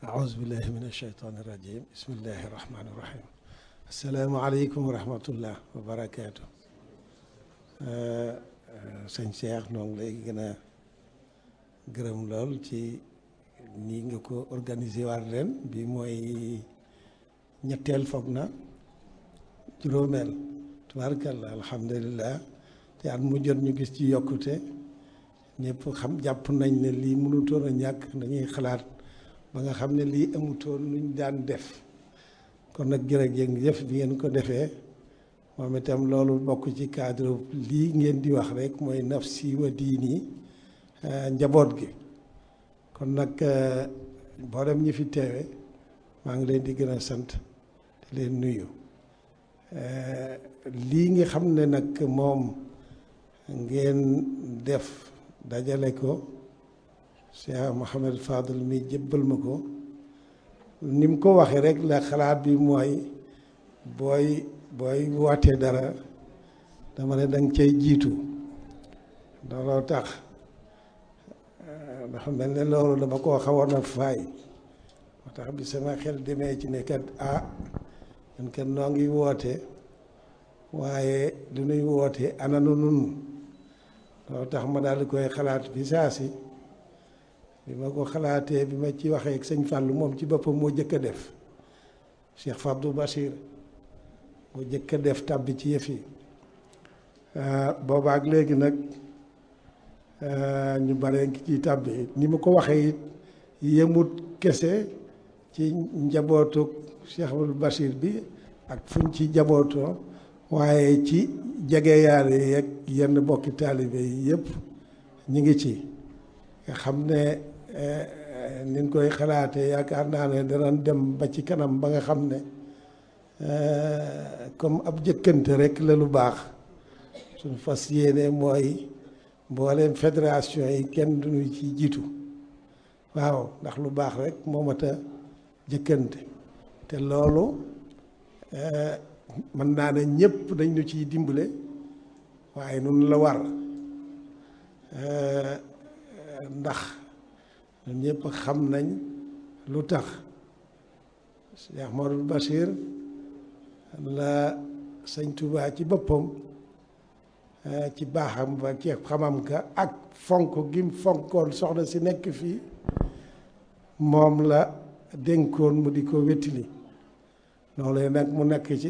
أعوذ بالله من الشيطان الرجيم بسم الله الرحمن الرحيم السلام عليكم ورحمة الله وبركاته sëñ Cheikh noo ngi lay gën a gërëm lool ci nii nga ko organisé waat ren bi mooy ñetteel foog na juróomeel tubaarkalla alhamdulilah te at mu jot ñu gis ci yokkute ñëpp xam jàpp nañ ne lii mënutoon a ñàkk dañuy xalaat ba nga xam ne lii amutoon luñ daan def kon nag jërëjëf bi ngeen ko defee moom itam loolu bokk ci cadre lii ngeen di wax rek mooy nafsi wa diini njaboot gi kon nag mboolem ñi fi teewe maa ngi leen di gën a sant di leen nuyu lii nga xam ne nag moom ngeen def dajale ko Cheikh Mouhamed Fadel mi jébbal ma ko ni mu ko waxee rek la xalaat bi mooy booy wootee dara dama ne danga cay jiitu looloo tax dafa mel ne loolu dama koo xawoon a faay moo tax bi sama xel demee ci ne kat ñun kat noo ngi woote waaye lu nuy woote ananu nun loolu tax ma daal di koy xalaat bi saa si bi ma ko xalaatee bi ma ci waxee ak sëñ Fallou moom ci boppam moo jëkk a def Cheikh Fabdou Bachir moo jëkk a def tàbbi ci yëf yi boobaak léegi nag ñu bare ngi ciy tàbbi ni ma ko waxee it yemut kese ci njabootu Cheikh Fabdou Bachir bi ak fuñ ci njabootoo waaye ci jegeyaale yeeg yenn bokki taalibe yi yëpp ñu ngi ci nga xam ne ni ñu koy xalaatee yaakaar naa ne danañ dem ba ci kanam ba nga xam ne comme ab jëkkante rek la lu baax suñu fas yéene mooy mbooleem fédération yi kenn duñu ci jiitu waaw ndax lu baax rek moo mat a jëkkante te loolu mën naa ne ñëpp dañ ñu ciy dimbale waaye nun la war ndax ñun ñëpp xam nañ lu tax Cheikh Modou Bachir la sëñ Touba ci boppam ci baaxam ba ci xamam ka ak fonk gim fonkoon soxna si nekk fii moom la dénkoon mu di ko wettili loolu nag mu nekk ci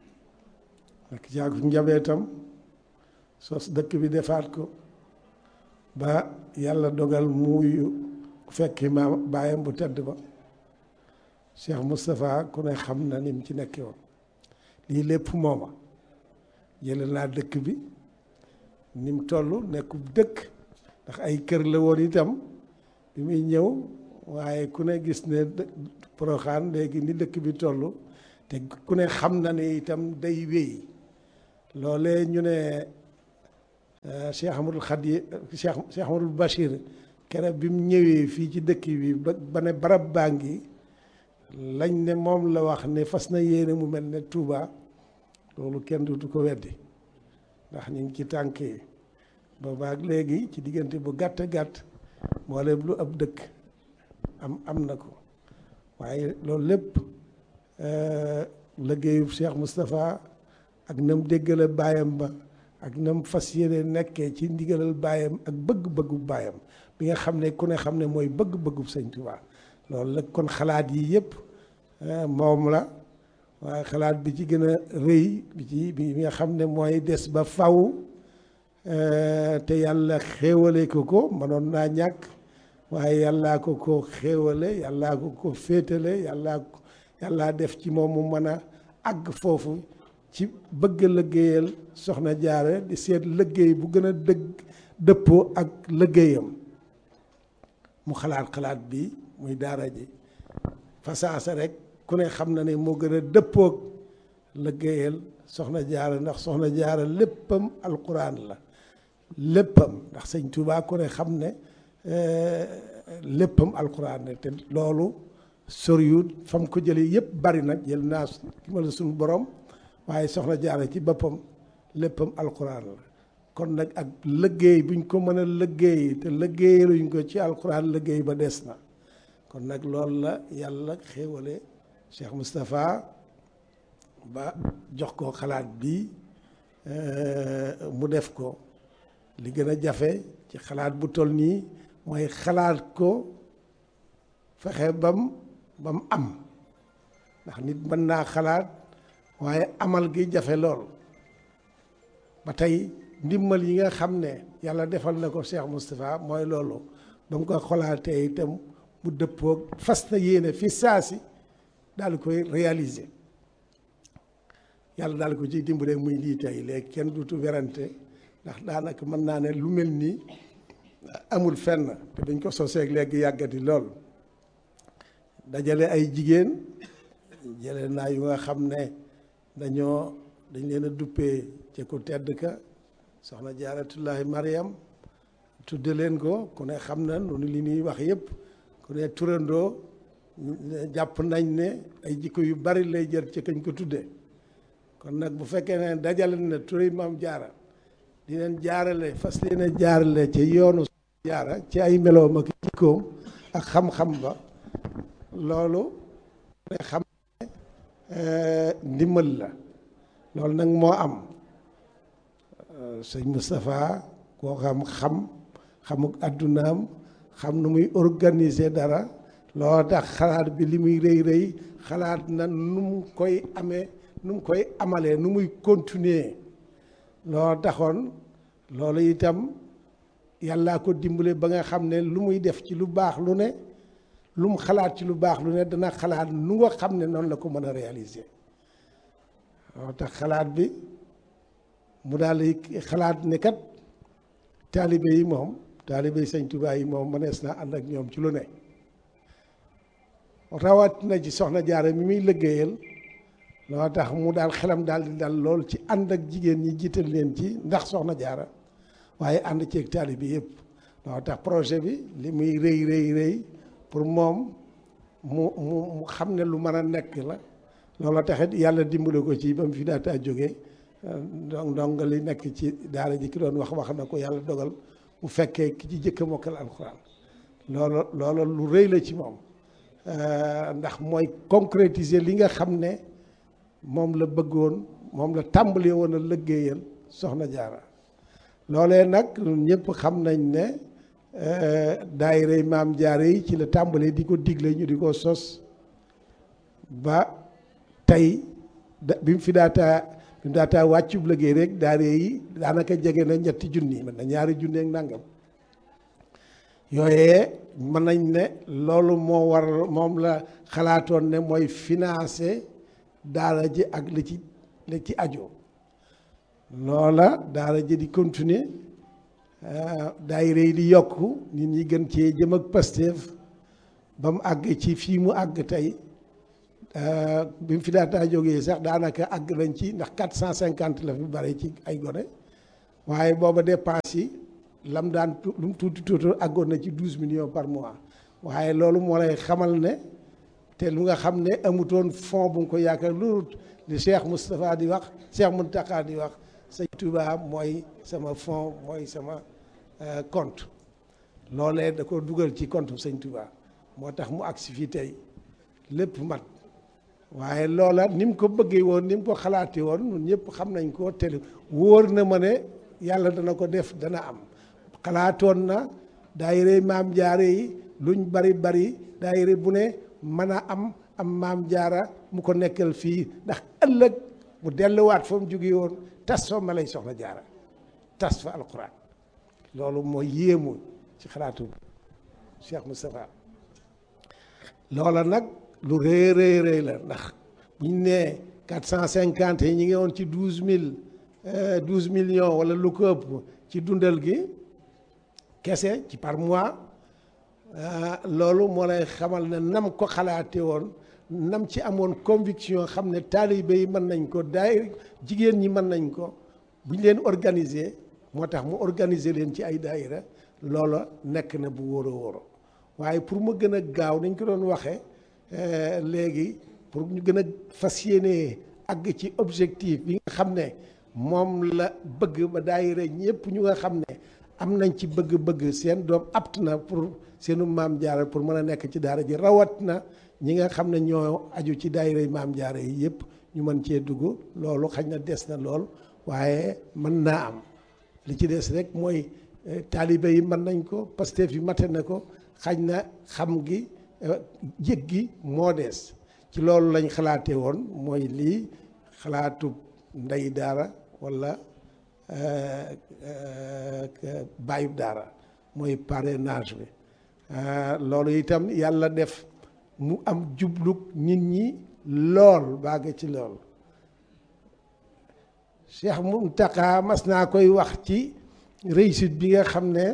ak njabootam sos dëkk bi defaat ko ba yàlla dogal muuyu fekki ma bàyyam bu tedd ba Cheikh Moustapha ku ne xam na ni mu ci nekkee woon lii lépp mooma jële naa dëkk bi ni mu toll nekkub dëkk ndax ay kër la woon itam bi muy ñëw waaye ku ne gis ne Porokhane léegi ni dëkk bi toll te ku ne xam na ne itam day wéy loolee ñu ne Cheikh Amadou Khadi Cheikh Amadou Bachir keroog bi mu ñëwee fii ci dëkk bi ba ne barab baa ngi lañ ne moom la wax ne fas na yéene mu mel ne Touba loolu kenn du ko weddi ndax ñu ngi ci tànk yi boobaak léegi ci diggante bu gàtt gàtt mboolem lu ab dëkk am na ko waaye loolu lépp liggéeyu Cheikh Moustapha ak nam déggale baayam ba ak nam fas yéene nekkee ci ndigalal baayam ak bëgg-bëggu baayam bi nga xam ne ku ne xam ne mooy bëgg-bëggu sëñ Tuubaa loolu la kon xalaat yi yëpp moom la waaye xalaat bi ci gën a rëy bi nga xam ne mooy des ba faw te yàlla xéewale ko mënoon naa ñàkk waaye yàllaa ko xéewale yàllaa ko féetale yàllaa def ci moom mu mën a àgg foofu ci bëgg liggéeyal soxna Jaara di seet liggéey bu gën a dëppoo ak liggéeyam mu xalaat bi muy daara ji fasaasa rek ku ne xam na ne moo gën a dëppoog liggéeyal soxna Jaara ndax soxna Jaara léppam alquran la léppam ndax sëñ Tuubaa ku ne xam ne léppam alquran la te loolu soriwut fam ko jëlee yëpp bari nag jël naa ki ma la suñu borom waaye soxna Jaara ci boppam léppam alquran la kon nag ak liggéey buñ ko mën a liggéey te liggéeyaluñ ko ci alquran liggéey ba des na kon nag loolu la yàlla xéewale Cheikh Moustapha ba jox ko xalaat bi mu def ko. li gën a jafe ci xalaat bu toll nii mooy xalaat ko fexe bam am ndax nit mën naa xalaat waaye amal gi jafe lool ba tey ndimbal yi nga xam ne yàlla defal na ko Cheikh Moustapha mooy loolu ba mu ko xalaatee itam mu dëppoog fas na yéene fi saasi daal di koy réaliser yàlla daal ko ciy dimbale muy lii tey léegi kenn dutu werante ndax daanaka mën naa ne lu mel nii amul fenn te dañ ko soseeg léegi yàggati lool dajale ay jigéen jële naa yu nga xam ne dañ leen a duppee ci ku tedd ka soxna Jaaratullaahi Mariam tudde leen ko ku ne xam na noonu li ñuy wax yëpp ku ne turandoo jàpp nañ ne ay jikko yu bari lay jër ci kañ ko tudde kon nag bu fekkee ne dajale na turi Maam Jaara di leen jaarale fas leen a jaarale ci yoonu jaara ci ay meloom ak jikkoom ak xam-xam ba loolu ne xam ne ndimbal la loolu nag moo am sëñ Moustapha koo xamuk addunaam xam nu muy organiser dara loo tax xalaat bi li muy rëy xalaat na nu mu koy amee nu mu koy amalee nu muy continuer loo taxoon loolu itam yàllaa ko dimbale ba nga xam ne lu muy def ci lu baax lu ne lu mu xalaat ci lu baax lu ne dana xalaat nu nga xam ne noonu la ko mën a réaliser loo tax xalaat bi mu daal di xalaat ne kat taalibe yi moom taalibe yi Sëñ Tuubaa yi moom mënees naa ànd ak ñoom ci lu ne rawat na ci soxna Jaara mi muy liggéeyal loo tax mu daal xelam daal di dal lool ci ànd ak jigéen ñi jiital leen ci ndax soxna Jaara waaye ànd ceeg taalibe yëpp loo tax projet bi li muy rëy pour moom mu xam ne lu mën a nekk la loolu taxit yàlla dimbale ko ci ba mu fi daataa jógee donc li nekk ci daara ji ki doon wax na ko yàlla dogal bu fekkee ki ci jëkk a mokkal alxuraan loolu lu rëy la ci moom ndax mooy concrétiser li nga xam ne moom la bëggoon moom la tàmbalee woon a liggéeyal soxna Jaara loolee nag ñëpp xam nañ ne daayira Maam Jaara yi ci la tàmbalee di ko digle ñu di ko sos ba tey bi mu fi daataa wàccub liggéey rek daayira yi daanaka jege na 3 junni mën na 2 junni ak nangam yooyee mën nañ ne loolu moom la xalaatoon ne mooy financer daara ji ak li ci aju loola daara ji di continuer daayira yi di yokk nit ñi gën cee jëm ak Pastef ba mu àgg ci fii mu àgg tey bi mu fi daataa jógee sax daanaka àgg nañ ci ndax 450 la fi bare ci ay gone waaye booba dépense yi lam daan lu mu tuuti àggoon na ci 12 millions par mois waaye loolu moo lay xamal ne te lu nga xam ne amutoon fond bu nga ko yaakaar loolu li Cheikh Moustapha di wax Cheikh Mountakha di wax Sëñ Tuubaa mooy sama fond mooy sama compte loolee da ko dugal ci compte Sëñ Tuubaa moo tax mu agsi fii tey lépp mat waaye loola ni mu ko bëggee woon ni mu ko xalaatee woon ñun ñëpp xam nañ ko te wóor na ma ne yàlla dana ko def dana am xalaatoon na daayira Maam Jaara yi luñ bari daayira bu ne mën a am Maam Jaara mu ko nekkal fii ndax ëllëg mu delluwaat fa mu jóge woon tas fa ma lay soxna Jaara tas fa alquran loolu mooy yéemu ci xalaatu Cheikh Moustapha loola nag lu rëy la ndax bu ñu nee 450 yi ñu ngi woon ci 12 millions wala lu ko ëpp ci dundal gi kese ci par mois loolu moo lay xamal ne nam ko xalaate woon nam ci amoon conviction xam ne taalibe yi mën nañ ko jigéen ñi mën nañ ko bu ñu leen organiser moo tax mu organiser leen ci ay daayira loola nekk na bu wóoro waaye pour mu gën a gaaw dañ ko doon waxee léegi pour ñu gën a fas yéene àgg ci objectif bi nga xam ne moom la bëgg ba daayira ñëpp ñu nga xam ne am nañ ci bëgg-bëgg seen doom apt na pour seenu maam jaara pour mën a nekk ci daara ji rawat na ñi nga xam ne ñoo aju ci daayira maam jaara yi yëpp ñu mën cee dugg loolu xañ na des na lool waaye mën naa am li ci des rek mooy taalibe yi mën nañ ko Pastef yi mate na ko xañ na xam gi yëg gi moo des ci loolu lañ xalaatee woon mooy lii xalaatu ndey daara walla bàyyub daara mooy parrainage bi loolu itam yàlla def mu am jublug nit ñi lool bàgg ci lool Cheikh Mountakha mas naa koy wax ci réussite bi nga xam ne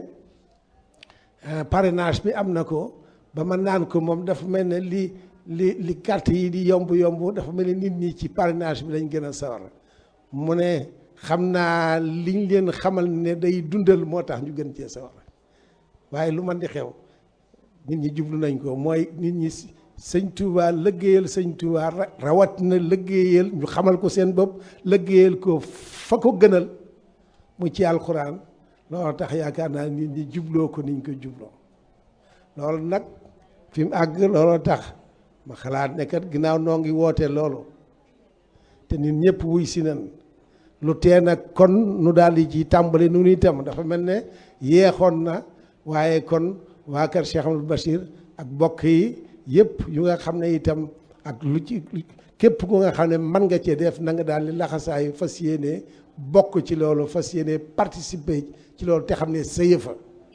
parrainage bi am na ko ba ma naan ko moom dafa mel ne li carte yi di yomb dafa mel ne nit ñi ci parrainage bi lañ gën a sawar mu ne xam naa liñ leen xamal ne day dundal moo tax ñu gën cee sawar waaye lu man di xew nit ñi jublu nañ ko mooy nit ñi sëñ Touba lëggéeyal sëñ Touba rawat na lëggéeyal ñu xamal ko seen bopp lëggéeyal ko fa ko gënal mu ci alxuraan loolu tax yaakaar naa nit ñi jubloo ko niñ ko jubloo loolu nag fi mu àgg looloo tax ma xalaat ne kat ginnaaw noo ngi woote loolu te nit ñëpp wuy si nan lu tee nag kon nu daal di ci tàmbali nu itam dafa mel ne yeexoon na waaye kon waa kër Cheikh Amadou Bachir ak bokk yi yëpp yu nga xam ne itam ak lu ci képp ku nga xam ne mën nga cee def na nga daal di laxasaayu fas yéene bokk ci loolu fas yéene participer ci loolu te xam ne sa yëfa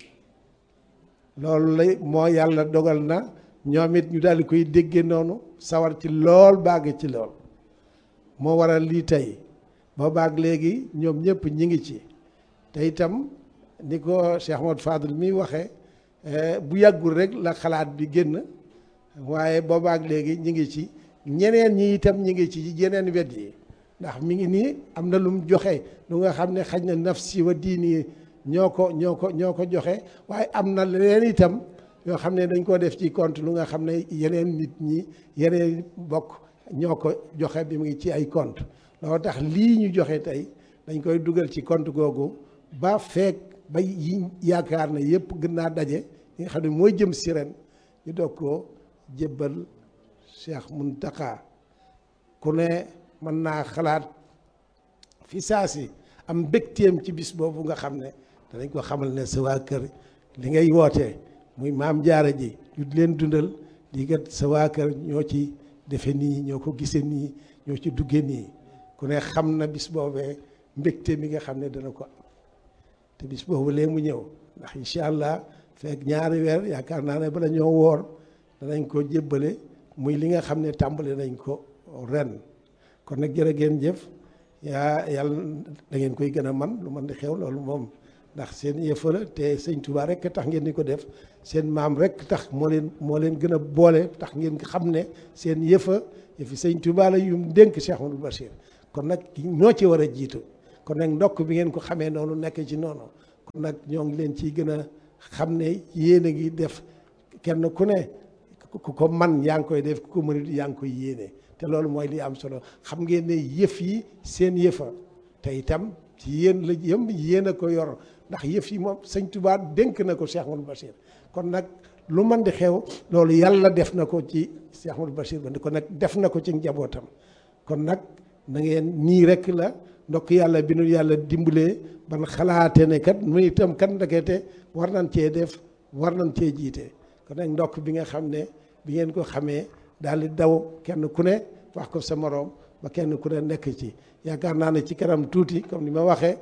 loolu lay moo yàlla dogal na ñoom it ñu daal di koy déggee noonu sawar ci lool bàgg ci lool moo waral lii tey ba baag léegi ñoom ñëpp ñi ngi ci te itam ni ko Cheikh Ahmadou Fadel mi waxee bu yàggul rek la xalaat bi génn waaye boobaak léegi ñi ngi ci ñeneen ñi itam ñi ngi ci yeneen wet yi ndax mi ngi nii am na lu mu joxe lu nga xam ne xaj na nafsi wa diini ñoo ko joxe waaye am na leneen itam yoo xam ne dañ ko def ci compte lu nga xam ne yeneen nit ñi yeneen bokk ñoo ko joxe bi mu ngi ci ay compte loolu tax lii ñu joxe tey dañ koy dugal ci compte googu ba feek ba yi yaakaar na yëpp gën naa daje li nga xam ne mooy jëm si ren ñu doog ko jébbal Cheikh Mountakha ku ne mën naa xalaat fi saa si am mbégteem ci bis boobu nga xam ne danañ ko xamal ne sa waa kër li ngay wootee muy maam jaara ji ñu leen dundal di kat sa waa kër ñoo ci defe nii ñoo ko gisee nii ñoo ci duggee nii ku ne xam na bis boobee mbégte mi nga xam ne dana ko am te bis boobu léegi mu ñëw ndax incha allah fekk ñaari weer yaakaar naa ne bala ñoo woor danañ ko jébbale muy li nga xam ne tàmbali nañ ko ren kon nag jërë ngeen jëf yàlla da ngeen koy gën a man lu man di xew loolu moom ndax seen yëfa la te sëñ Touba rek tax ngeen di ko def seen maam rek tax moo leen gën a boole tax ngeen xam ne seen yëfi sëñ Touba la yum dénk Cheikh Amadou Bachir kon nag ñoo ci war a jiitu kon nag ndokk bi ngeen ko xamee noonu nekk ci noonu kon nag ñoo ngi leen ciy gën a xam ne yéen a ngi def kenn ku ne ku ko man yaa ngi koy def ku ko mënut yaa ngi koy yéene te loolu mooy li am solo xam ngeen ne yëf yi seen yëfa te itam ci yéen la yëm yéen a ko yor ndax yëf yi moom sëñ Touba dénk na ko Cheikh Amadou Bachir kon nag lu man di xew loolu yàlla def na ko ci Cheikh Amadou Bachir ba kon nag def na ko ci njabootam kon nag na ngeen nii rek la ndokk yàlla bi nu yàlla dimbalee ban xalaate ne kat mu itam kat ndekete war nañ cee def war nañ cee jiite kon nag ndokk bi nga xam ne bi ngeen ko xamee daal di daw kenn ku ne wax ko sa moroom ba kenn ku ne nekk ci yaakaar naa ne ci kanam tuuti comme ni ma waxee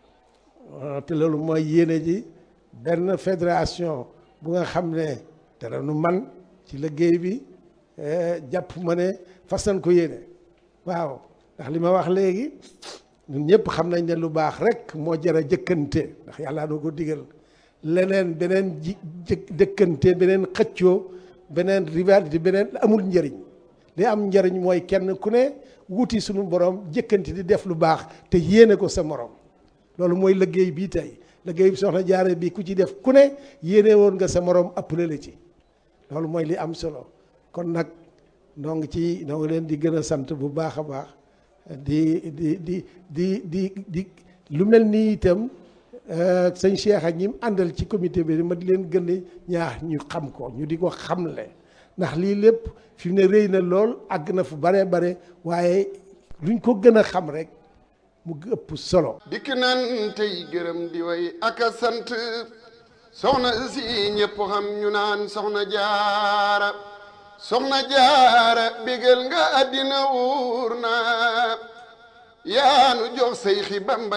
te loolu mooy yéene ji benn fédération bu nga xam ne dara nu man ci liggéey bi jàpp ma ne fas nañ ko yéene waaw ndax li ma wax léegi ñun ñëpp xam nañ ne lu baax rek moo jar a jëkkante ndax yàlla doo ko digal leneen beneen jëkkante beneen xëccoo beneen rivalité beneen amul njëriñ li am njëriñ mooy kenn ku ne wuti suñu borom jëkkante di def lu baax te yéene ko sa morom loolu mooy liggéey bii tey liggéey bi soxna jaare bi ku ci def ku ne yéene woon nga sa morom appelé la ci loolu mooy li am solo kon nag noo ngi leen di gën a sant bu baax a baax di lu mel nii itam sëñ Cheikh ak ñi mu àndal ci comité bi ma di leen gën a ñaax ñu xam ko ñu di ko xamle ndax lii lépp fi mu ne rëy na lool àgg na fu bare bare waaye luñ ko gën a xam rek mu ëpp solo. dikk nan tey gërëm di way ak a sant soxna si ñëpp xam ñu naan soxna jaara bégal nga àddina wuur na yaanu jox say xi Bamba